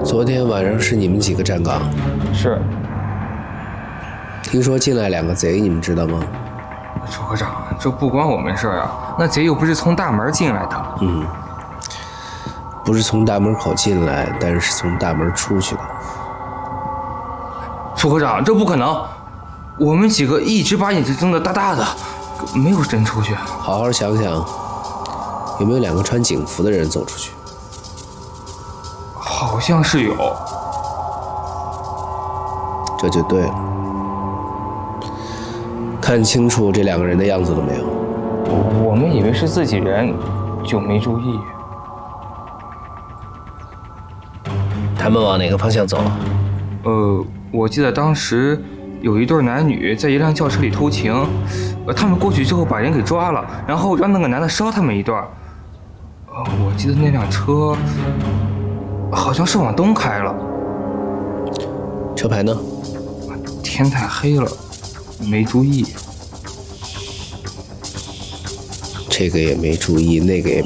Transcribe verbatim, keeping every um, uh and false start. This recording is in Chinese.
昨天晚上是你们几个站岗？ 是。 听说进来两个贼，你们知道吗？ 楚科长，这不关我们事儿啊，那贼又不是从大门进来的。 嗯，不是从大门口进来，但是是从大门出去的。 楚科长，这不可能，我们几个一直把眼睛睁得大大的，没有人出去。 好好想想，有没有两个穿警服的人走出去？ 好像是有。 这就对了。看清楚这两个人的样子了没有？ 我们以为是自己人，就没注意。 他们往哪个方向走？ 呃，我记得当时有一对男女在一辆轿车里偷情，呃，他们过去之后把人给抓了，然后让那个男的烧他们一段。呃，我记得那辆车好像是往东开了。 车牌呢？ 天太黑了，没注意。 这个也没注意，那个也